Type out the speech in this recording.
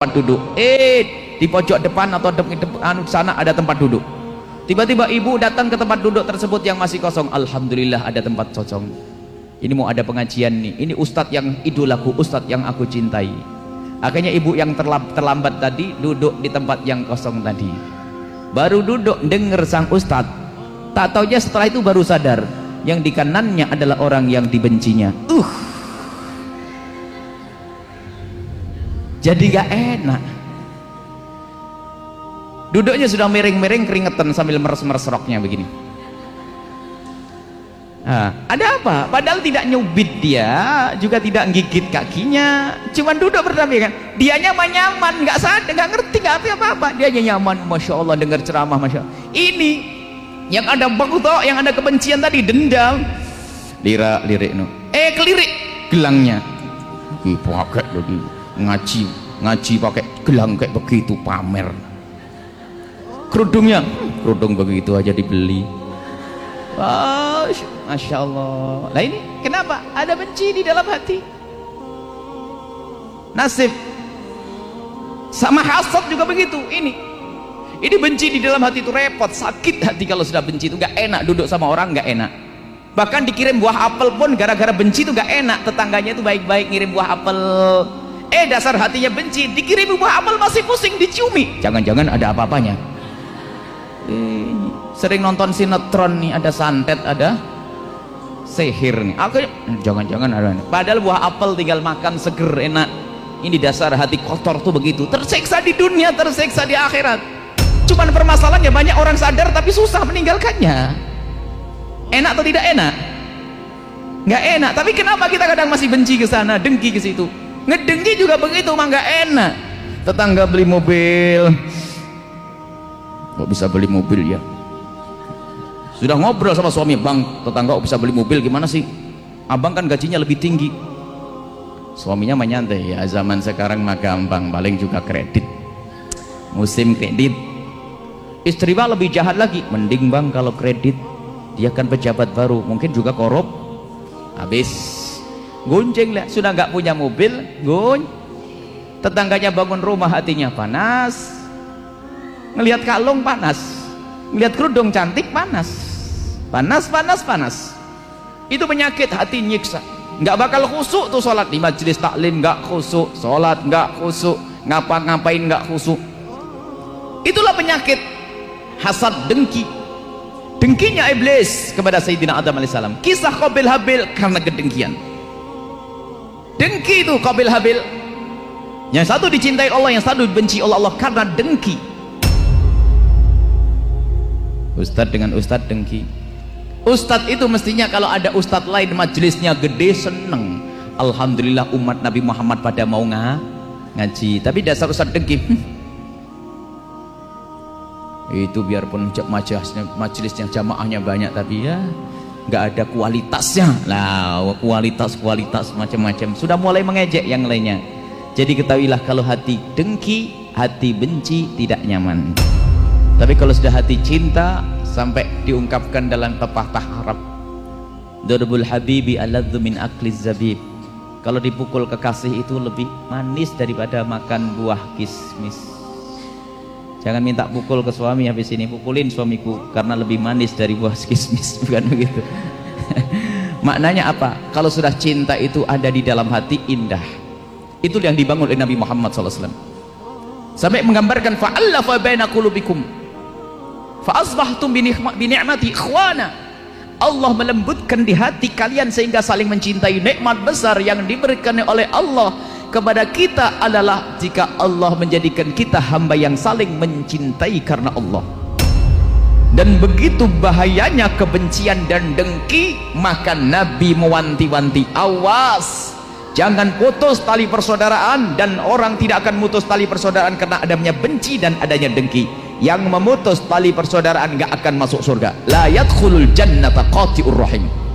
tempat duduk. Di pojok depan atau depan sana ada tempat duduk. Tiba-tiba ibu datang ke tempat duduk tersebut yang masih kosong. Alhamdulillah ada tempat kosong. Ini mau ada pengajian nih. Ini ustadz yang idolaku, ustadz yang aku cintai. Akhirnya ibu yang terlambat tadi duduk di tempat yang kosong tadi. Baru duduk denger sang ustadz. Tak taunya setelah itu baru sadar yang di kanannya adalah orang yang dibencinya. Jadi gak enak. Duduknya sudah miring-miring keringetan sambil meres-meres roknya begini. Ada apa? Padahal tidak nyubit dia, juga tidak gigit kakinya, cuman duduk berdampingan. Dianya mah nyaman, nggak sadar, nggak ngerti, nggak apa-apa. Dianya nyaman, masya Allah, dengar ceramah, masya Allah. Ini yang ada bagto, yang ada kebencian tadi, dendam, lirik no. Kelirik gelangnya, pakai lagi ngaji pakai gelang kayak begitu, pamer. Kerudungnya, kerudung begitu aja dibeli. Masya Allah. Nah ini kenapa? Ada benci di dalam hati. Nasib sama hasad juga begitu. Ini benci di dalam hati itu repot, sakit hati kalau sudah benci itu, nggak enak duduk sama orang, nggak enak. Bahkan dikirim buah apel pun gara-gara benci itu nggak enak. Tetangganya itu baik-baik ngirim buah apel, dasar hatinya benci, dikirim buah apel masih pusing diciumi. Jangan-jangan ada apa-apanya. Sering nonton sinetron nih, ada santet, ada sihir nih. Aku jangan-jangan ada. Padahal buah apel tinggal makan seger enak. Ini dasar hati kotor tuh begitu. Tersiksa di dunia, tersiksa di akhirat. Cuman permasalahannya banyak orang sadar tapi susah meninggalkannya. Enak atau tidak enak? Nggak enak. Tapi kenapa kita kadang masih benci ke sana, dengki ke situ? Ngedengki juga begitu, mah nggak enak. Tetangga beli mobil, kok bisa beli mobil ya? Sudah ngobrol sama suami, bang, tetangga kok bisa beli mobil, gimana sih? Abang kan gajinya lebih tinggi. Suaminya menyantai, ya zaman sekarang mah gampang, paling juga kredit, musim kredit. Istri mah lebih jahat lagi, mending bang kalau kredit, dia kan pejabat baru, mungkin juga korup. Habis gonceng lah, sudah nggak punya mobil, tetangganya bangun rumah hatinya panas, ngelihat kalung panas, ngelihat kerudung cantik panas. Panas. Itu penyakit hati, nyiksa. Nggak bakal khusuk tuh sholat di majelis taklim, nggak khusuk, sholat nggak khusuk, ngapa-ngapain nggak khusuk. Itulah penyakit hasad, dengki. Dengkinya iblis kepada Sayyidina Adam alaihissalam. Kisah Qabil Habil karena kedengkian. Dengki itu Qabil Habil. Yang satu dicintai Allah, yang satu dibenci oleh Allah karena dengki. Ustadz dengan ustadz dengki. Ustadz itu mestinya kalau ada ustadz lain majelisnya gede, seneng. Alhamdulillah umat Nabi Muhammad pada mau ngaji. Tapi dasar ustadz dengki. Itu biarpun majelisnya jamaahnya banyak, tapi ya nggak ada kualitasnya lah. Kualitas macam-macam. Sudah mulai mengejek yang lainnya. Jadi ketahuilah kalau hati dengki, hati benci tidak nyaman. Tapi kalau sudah hati cinta, sampai diungkapkan dalam pepatah Arab, Darbul habibi aladzu min akliz zabib. Kalau dipukul kekasih itu lebih manis daripada makan buah kismis. Jangan minta pukul ke suami habis ini, pukulin suamiku karena lebih manis dari buah kismis, bukan begitu. Maknanya apa? Kalau sudah cinta itu ada di dalam hati, indah. Itu yang dibangun oleh Nabi Muhammad SAW. Sampai menggambarkan fa'allafa baina qulubikum fa'asbahtum bi ni'mati ikhwana. Allah melembutkan di hati kalian sehingga saling mencintai. Nikmat besar yang diberikan oleh Allah kepada kita adalah jika Allah menjadikan kita hamba yang saling mencintai karena Allah. Dan begitu bahayanya kebencian dan dengki, maka Nabi mewanti-wanti, awas, jangan putus tali persaudaraan. Dan orang tidak akan putus tali persaudaraan karena adanya benci dan adanya dengki. Yang memutus tali persaudaraan gak akan masuk surga. La yadkhulul jannata qati'ur rahim.